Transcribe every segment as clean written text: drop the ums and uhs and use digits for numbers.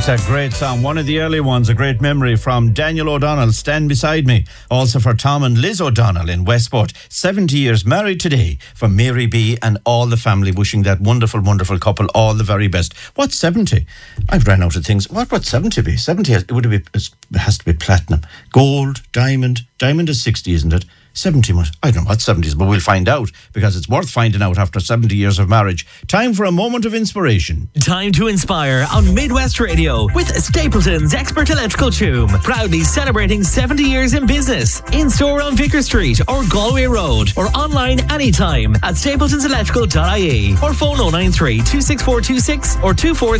It's a great song. One of the early ones, a great memory from Daniel O'Donnell, Stand Beside Me. Also for Tom and Liz O'Donnell in Westport. 70 years married today, from Mary B and all the family, wishing that wonderful, wonderful couple all the very best. What's 70? I've ran out of things. What would 70 be? 70 has to be platinum. Gold, diamond. Diamond is 60, isn't it? 70 must, I don't know what 70 is, but we'll find out, because it's worth finding out after 70 years of marriage. Time for a moment of inspiration. Time to inspire on Midwest Radio with Stapleton's Expert Electrical Choom. Proudly celebrating 70 years in business. In store on Vicar Street or Galway Road, or online anytime at stapletonselectrical.ie, or phone 093 26426 or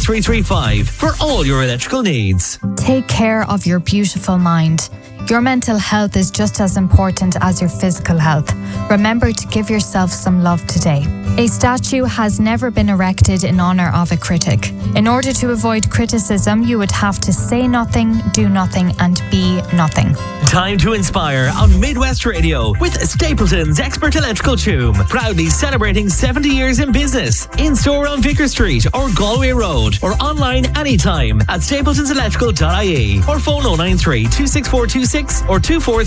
24335 for all your electrical needs. Take care of your beautiful mind. Your mental health is just as important as your physical health. Remember to give yourself some love today. A statue has never been erected in honour of a critic. In order to avoid criticism, you would have to say nothing, do nothing, and be nothing. Time to inspire on Midwest Radio with Stapleton's Expert Electrical Choom. Proudly celebrating 70 years in business. In store on Vicar Street or Galway Road, or online anytime at stapletonselectrical.ie, or phone 093 26426 or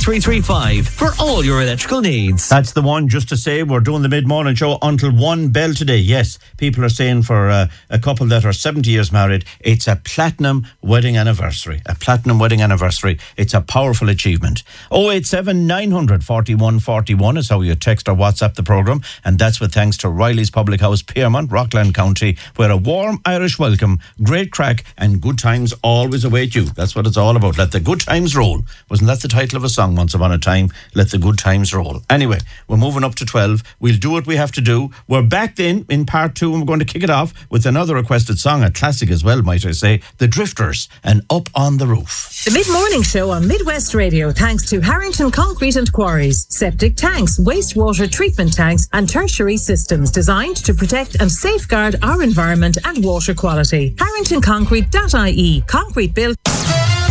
24335 for all your electrical needs. That's the one. Just to say, we're doing the mid-morning show until 1 bell today. Yes, people are saying for a couple that are 70 years married, it's a platinum wedding anniversary. A platinum wedding anniversary. It's a powerful achievement. 087 900 4141 is how you text or WhatsApp the programme, and that's with thanks to Riley's Public House, Piermont, Rockland County, where a warm Irish welcome, great crack and good times always await you. That's what it's all about. Let the good times roll. Wasn't that the title of a song once upon a time? Let the good times roll. Anyway, we're moving up to 12. We'll do what we have to do. We're back then in part 2, and we're going to kick it off with another requested song, a classic as well, might I say, The Drifters and Up on the Roof. The mid-morning show on Midwest Radio, thanks to Harrington Concrete and Quarries. Septic tanks, wastewater treatment tanks and tertiary systems designed to protect and safeguard our environment and water quality. HarringtonConcrete.ie. Concrete built.